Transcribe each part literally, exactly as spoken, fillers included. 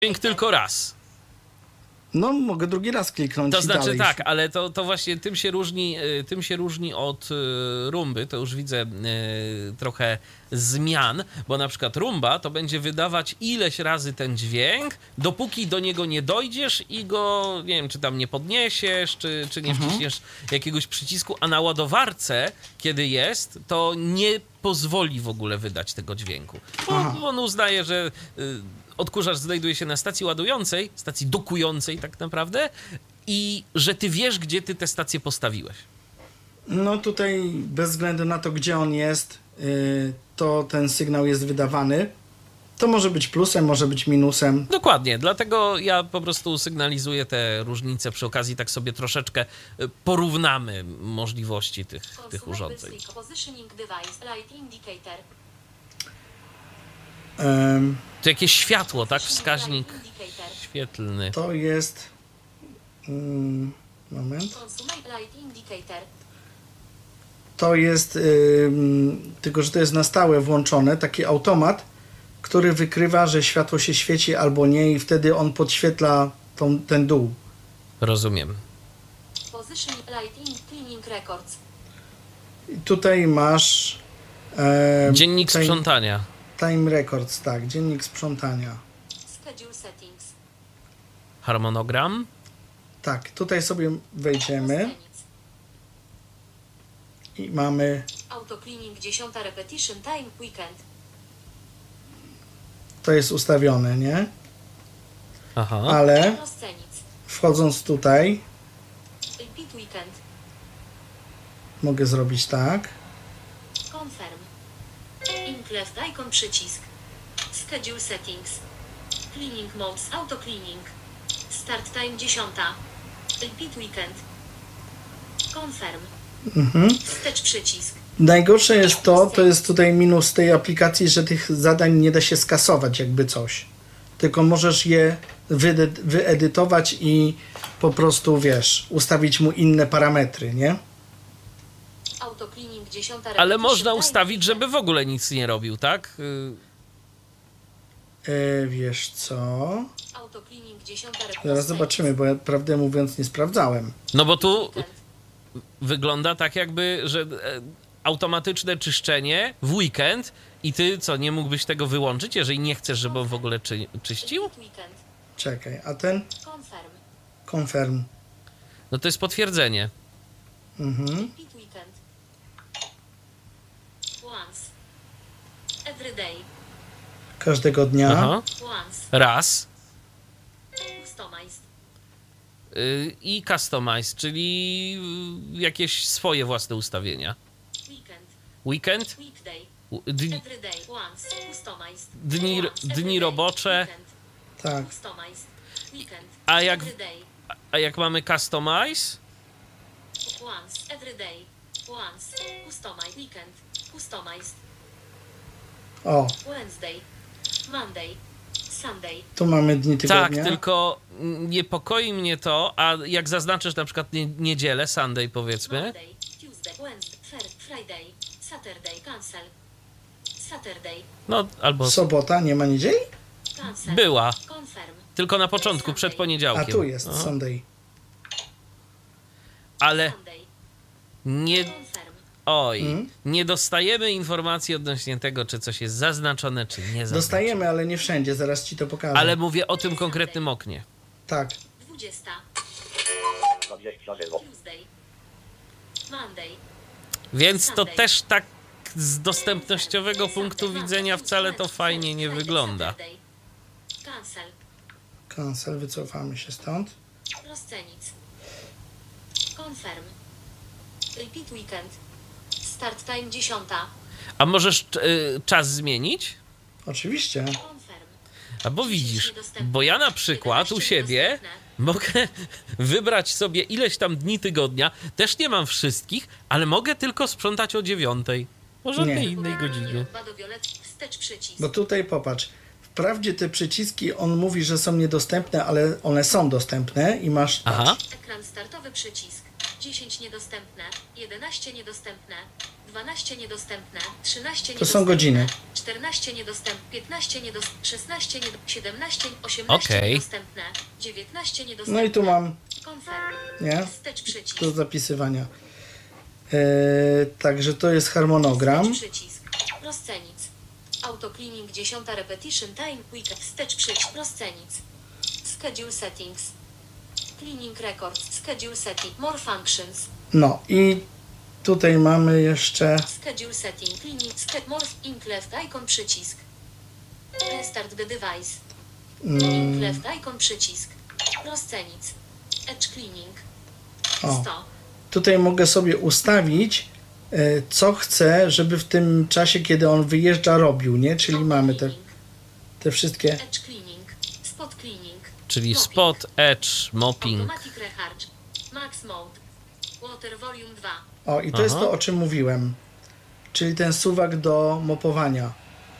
dźwięk tylko raz. No, mogę drugi raz kliknąć. To i znaczy dalej. tak, ale to, to właśnie tym się różni, tym się różni od rumby, to już widzę trochę zmian, bo na przykład rumba to będzie wydawać ileś razy ten dźwięk, dopóki do niego nie dojdziesz i go, nie wiem, czy tam nie podniesiesz, czy, czy nie wciśniesz mhm. jakiegoś przycisku, a na ładowarce, kiedy jest, to nie pozwoli w ogóle wydać tego dźwięku. Bo on uznaje, że odkurzacz znajduje się na stacji ładującej, stacji dokującej tak naprawdę i że ty wiesz, gdzie ty tę stację postawiłeś. No tutaj bez względu na to, gdzie on jest, yy, to ten sygnał jest wydawany. To może być plusem, może być minusem. Dokładnie, dlatego ja po prostu sygnalizuję te różnice. Przy okazji tak sobie troszeczkę porównamy możliwości tych, tych urządzeń. Um, to jakieś światło, tak? Wskaźnik świetlny. To jest... Um, moment. To jest... Yy, tylko, że to jest na stałe włączone. Taki automat, który wykrywa, że światło się świeci albo nie i wtedy on podświetla tą, ten dół. Rozumiem. I tutaj masz... E, Dziennik time, sprzątania. Time records, tak. Dziennik sprzątania. Schedule settings. Harmonogram. Tak, tutaj sobie wejdziemy. I mamy... Auto cleaning dziesiąta repetition time weekend. To jest ustawione, nie? Aha. Ale wchodząc tutaj Repeat weekend. Mogę zrobić tak. Confirm. Ink left icon przycisk. Schedule settings. Cleaning modes auto cleaning. Start time dziesiąta. Repeat weekend. Confirm. Mhm. Wstecz przycisk. Najgorsze jest to, to jest tutaj minus tej aplikacji, że tych zadań nie da się skasować jakby coś. Tylko możesz je wyedy- wyedytować i po prostu, wiesz, ustawić mu inne parametry, nie? Auto cleaning dziesiąta. Ale można ustawić, żeby w ogóle nic nie robił, tak? E, wiesz co? Auto cleaning dziesiąta. Zaraz zobaczymy, bo ja prawdę mówiąc nie sprawdzałem. No bo tu wygląda tak jakby, że automatyczne czyszczenie w weekend i ty co, nie mógłbyś tego wyłączyć, jeżeli nie chcesz, żeby on w ogóle czy, czyścił? Czekaj, a ten? Confirm. Confirm. No to jest potwierdzenie. Mhm. Once. Every day. Każdego dnia. Aha. Once. Raz. Customized. Yy, I customize, czyli jakieś swoje własne ustawienia. Weekend. Weekend? Weekday. Dni, Every day. Once. Customized. dni, Once. dni Every robocze. day. Tak. Customized. Weekend. A jak, Every day. a jak mamy customize? Once. Every day. Once. Customized. Weekend. Customized. O, Wednesday. Monday. Sunday. tu mamy dni tygodnia. Tak, tylko niepokoi mnie to, a jak zaznaczysz na przykład nie, niedzielę, Sunday powiedzmy. Monday. Tuesday. Wednesday. Friday. Saturday. Cancel. Saturday. No, albo Sobota, nie ma niedzieli? Cancel. była, Confirm. tylko na początku, przed poniedziałkiem. A tu jest No. Sunday. Ale Sunday. nie... Confirm. Oj, Hmm? nie dostajemy informacji odnośnie tego, czy coś jest zaznaczone, czy nie zaznaczone. Dostajemy, ale nie wszędzie, zaraz ci to pokażę. Ale mówię o tym konkretnym oknie. Tak. dwudziesta. Tuesday. Monday. Więc to też tak z dostępnościowego punktu widzenia wcale to fajnie nie wygląda. Cancel. Cancel, wycofamy się stąd. Rozcenic. Confirm. Repeat weekend. Start time dziesiąta. A możesz y, czas zmienić? Oczywiście. Confirm. A bo widzisz, bo ja na przykład u siebie mogę wybrać sobie ileś tam dni tygodnia, też nie mam wszystkich, ale mogę tylko sprzątać o dziewiątej. O żadnej Nie. innej godzinie. Wstecz przycisk. Bo tutaj popatrz. Wprawdzie te przyciski, on mówi, że są niedostępne, ale one są dostępne i masz... Patrz. Aha. Ekran startowy przycisk. dziesięć niedostępne. jedenaście niedostępne. dwanaście niedostępne, trzynaście To są godziny. czternaście niedostępne, piętnaście niedostępne, szesnaście niedostępne, siedemnaście, osiemnaście Okej. niedostępne, dziewiętnaście niedostępne. No i tu mam, Confirm. nie? Wstecz przycisk. Do zapisywania. E, także to jest harmonogram. Wstecz przycisk. Rozcenic. Autocleaning dziesiąta repetition time weekend. Wstecz przycisk. Rozcenic. Schedule settings. Cleaning records. Schedule setting. More functions. No i tutaj mamy jeszcze... Schedule setting. Cleaning. Ske- more. Ink left icon przycisk. Restart the device. Ink left icon przycisk. Rozcenic. Edge cleaning. O, sto. tutaj mogę sobie ustawić, e, co chcę, żeby w tym czasie, kiedy on wyjeżdża, robił, nie? Czyli Auto mamy te, cleaning. te wszystkie... Edge cleaning. Spot cleaning. Czyli Mopping. spot, edge, mopping. Automatic recharge. Max mode. Water volume dwa. O, i to jest Aha. to, o czym mówiłem. Czyli ten suwak do mopowania.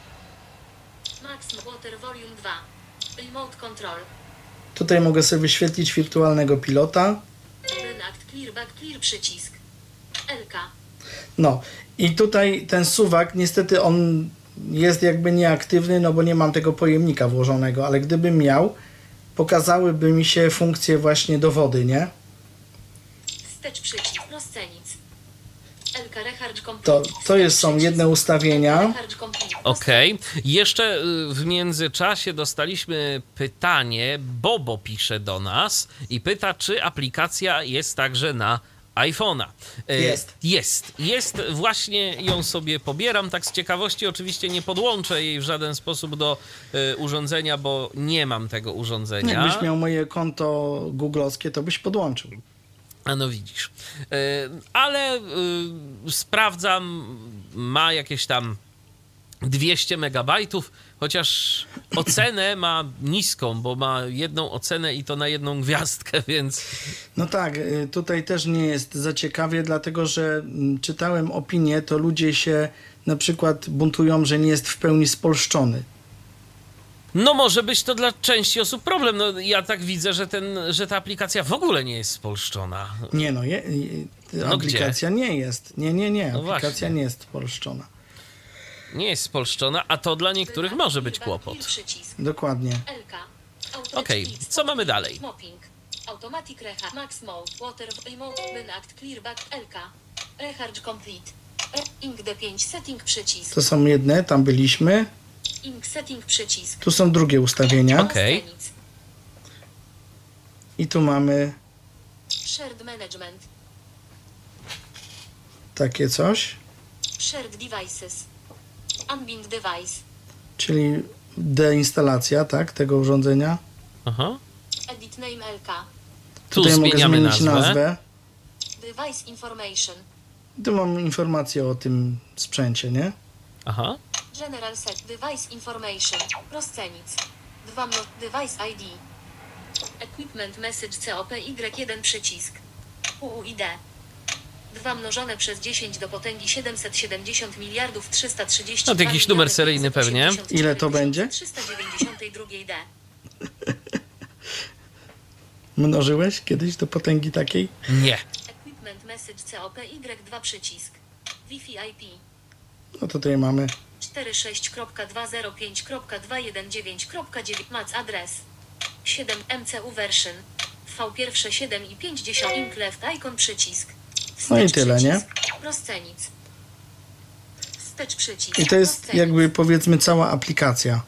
Max water volume dwa. Remote control. Tutaj mogę sobie wyświetlić wirtualnego pilota. Renact clear back clear przycisk. L K. No i tutaj ten suwak, niestety on jest jakby nieaktywny, no bo nie mam tego pojemnika włożonego, ale gdybym miał, pokazałyby mi się funkcje właśnie do wody, nie? Wstecz przycisk. Rozcenic. L K recharge complete. To, to jest, są Wstecz jedne przycisk. ustawienia. Recharge complete. Okej. Jeszcze y, w międzyczasie dostaliśmy pytanie, Bobo pisze do nas i pyta, czy aplikacja jest także na iPhone'a. Y, Jest. Jest. Jest. Właśnie ją sobie pobieram. Tak z ciekawości oczywiście nie podłączę jej w żaden sposób do y, urządzenia, bo nie mam tego urządzenia. Jakbyś miał moje konto googlowskie, to byś podłączył. A no widzisz. Y, Ale y, sprawdzam, ma jakieś tam dwieście megabajtów, chociaż ocenę ma niską, bo ma jedną ocenę i to na jedną gwiazdkę, więc No tak, y, tutaj też nie jest za ciekawie, dlatego że mm, czytałem opinie, to ludzie się na przykład buntują, że nie jest w pełni spolszczony. no może być to dla części osób problem. No ja tak widzę, że, ten, że ta aplikacja w ogóle nie jest spolszczona. Nie no, je, y, No aplikacja nie jest. Nie, nie, nie, No aplikacja właśnie. nie jest spolszczona. Nie jest spolszczona, a to dla niektórych może być Clear back kłopot. clear przycisk. Dokładnie. L K. Okej, co mamy dalej? Mopping. Automatic recharge. Max mode. Water remote. Renact clear back. L K. Recharge complete. E- Ink D pięć setting przycisk. To są jedne, tam byliśmy. Ink setting przycisk. Tu są drugie ustawienia. Okej. Rozcenic. I tu mamy Shared management. takie coś, Shared devices. Unbind device. czyli deinstalacja, tak, tego urządzenia. Aha. Edit name L K. Tu Tutaj mogę zmieniamy zmienić nazwę. nazwę. Device information. Tu mam informację o tym sprzęcie, nie? Aha. General set. Device information. Rozcenic. dwa mno. Device I D. Equipment message C O P Y jeden przycisk. U U I D. dwa mnożone przez dziesięć do potęgi siedemset siedemdziesiąt miliardów trzysta trzydzieści. No to jakiś numer seryjny pewnie. Ile to będzie? trzysta dziewięćdziesiąt dwa D. Mnożyłeś kiedyś do potęgi takiej? Nie. Equipment message C O P Y dwa przycisk. Wi-Fi I P. No to tutaj mamy. cztery sześć kropka dwa zero pięć kropka dwa jeden dziewięć kropka dziewięć M A C adres siedem M C U version V pierwsze siedem i pięćdziesiąt ink left icon przycisk. No i Wstecz tyle, nie? przycisk. Rozcenic. Wstecz przycisk. I to jest Rozcenic. jakby powiedzmy cała aplikacja.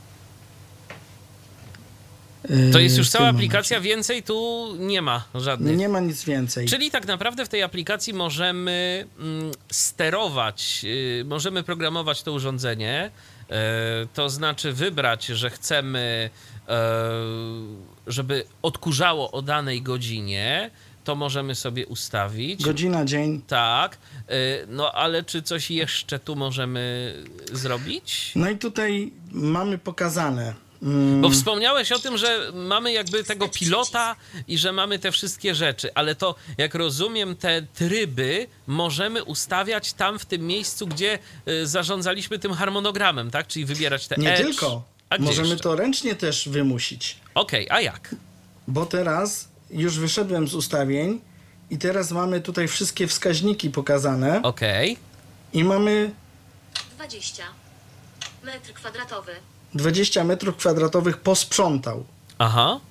To jest już w tym cała momencie. aplikacja, więcej tu nie ma żadnych. Nie ma nic więcej. Czyli tak naprawdę w tej aplikacji możemy mm, sterować, y, możemy programować to urządzenie, y, to znaczy wybrać, że chcemy, y, żeby odkurzało o danej godzinie, to możemy sobie ustawić. Godzina, dzień. Tak, y, no ale czy coś jeszcze tu możemy zrobić? No i tutaj mamy pokazane. Mm, Bo wspomniałeś o tym, że mamy jakby tego pilota i że mamy te wszystkie rzeczy, ale to, jak rozumiem, te tryby możemy ustawiać tam w tym miejscu, gdzie y, zarządzaliśmy tym harmonogramem, tak? Czyli wybierać te nie edge. tylko. A gdzie Możemy jeszcze? to ręcznie też wymusić. Okej, a jak? Bo teraz już wyszedłem z ustawień i teraz mamy tutaj wszystkie wskaźniki pokazane. Okej. i mamy dwadzieścia. Metr kwadratowy. dwadzieścia metrów kwadratowych posprzątał. Aha.